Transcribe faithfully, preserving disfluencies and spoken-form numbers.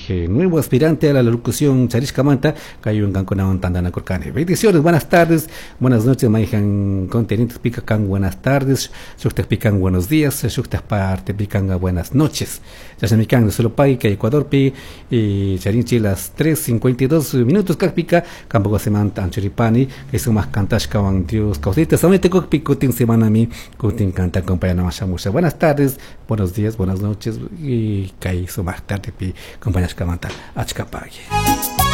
que nuevo aspirante a la locución Charishkamanta, Kayun Kankunawan Tandana Kurkane. Bendiciones, buenas tardes, buenas noches, Maijan Contenidos Picacan, buenas tardes, Shuktas Pican, buenos días, Shuktas Parte Picanga, buenas noches. Ya se me can de solo Pai, que Ecuador Pi, y Charinchi las tres cincuenta y dos minutos, Kakpika, Campo Semanta Anchuripani, que son más Cantashkawan Dios, Causitas, Amete Kokpi, Kutin Semana Mi, Kutin Canta, compañera Mashamusha. Buenas tardes, buenos días, buenas noches, y Kai, su más tarde, Pi, compañeras Kamanta, Achkapagi.